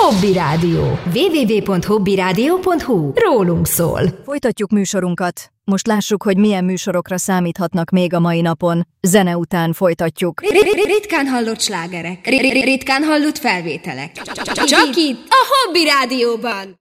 Hobby Rádió. www.hobbyradio.hu. Rólunk szól. Folytatjuk műsorunkat. Most lássuk, hogy milyen műsorokra számíthatnak még a mai napon. Zene után folytatjuk. Ritkán hallott slágerek. Ritkán hallott felvételek. Csak itt, a Hobby Rádióban.